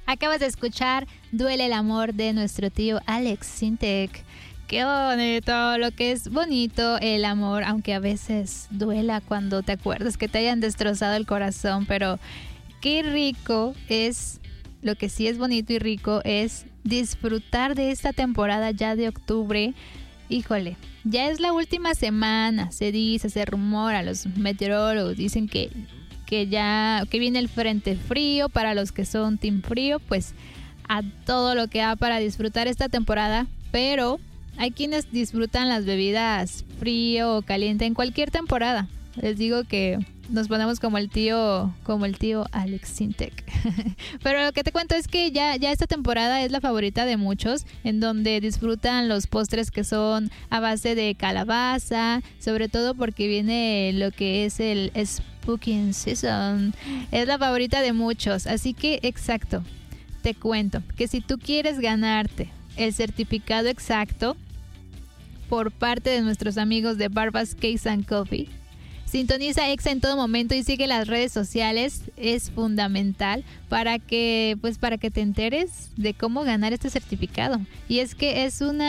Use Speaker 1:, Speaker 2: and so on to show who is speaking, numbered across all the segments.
Speaker 1: Acabas de escuchar Duele el amor de nuestro tío Alex Sintek. Qué bonito, lo que es bonito el amor, aunque a veces duela cuando te acuerdas que te hayan destrozado el corazón, pero qué rico es, lo que sí es bonito y rico es disfrutar de esta temporada ya de octubre. Híjole, ya es la última semana, se dice, se rumora, los meteorólogos dicen que viene el frente frío. Para los que son team frío, pues a todo lo que da para disfrutar esta temporada, pero hay quienes disfrutan las bebidas frío o caliente en cualquier temporada. Les digo que nos ponemos como el tío Alex Sintek. Pero lo que te cuento es que ya esta temporada es la favorita de muchos, en donde disfrutan los postres que son a base de calabaza, sobre todo porque viene lo que es el Spooky Season. Es la favorita de muchos, así que exacto, te cuento que si tú quieres ganarte el certificado exacto por parte de nuestros amigos de Barbas Cakes and Coffee, sintoniza Exa en todo momento y sigue las redes sociales. Es fundamental para que te enteres de cómo ganar este certificado. Y es que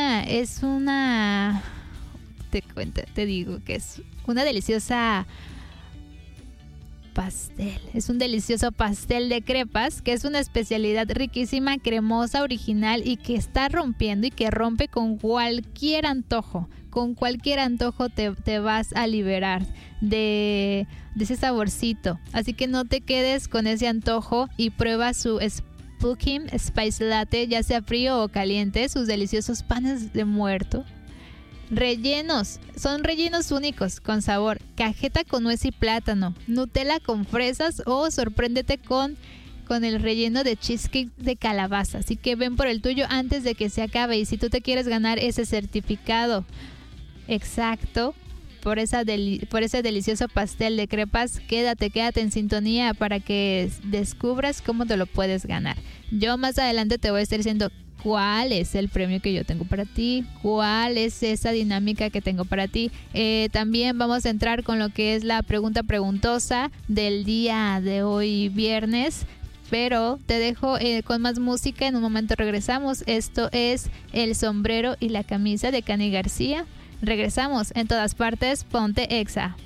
Speaker 1: te digo que es una deliciosa pastel. Es un delicioso pastel de crepas, que es una especialidad riquísima, cremosa, original y que está rompiendo y que rompe con cualquier antojo. Con cualquier antojo te vas a liberar de ese saborcito. Así que no te quedes con ese antojo y prueba su Spooky Spice Latte, ya sea frío o caliente, sus deliciosos panes de muerto. Son rellenos únicos con sabor, cajeta con nuez y plátano, Nutella con fresas o sorpréndete con el relleno de cheesecake de calabaza. Así que ven por el tuyo antes de que se acabe. Y si tú te quieres ganar ese certificado exacto por ese delicioso pastel de crepas, quédate en sintonía para que descubras cómo te lo puedes ganar. Yo más adelante te voy a estar diciendo cuál es el premio que yo tengo para ti, cuál es esa dinámica que tengo para ti. También vamos a entrar con lo que es la pregunta preguntosa del día de hoy viernes, pero te dejo con más música. En un momento regresamos. Esto es El sombrero y la camisa de Cani García. Regresamos. En todas partes, ponte Exa.